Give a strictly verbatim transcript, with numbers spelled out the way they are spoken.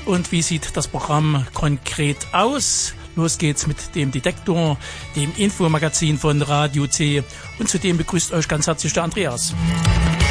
Und wie sieht das Programm konkret aus? Los geht's mit dem Detektor, dem Infomagazin von Radio C. Und zudem begrüßt euch ganz herzlich der Andreas.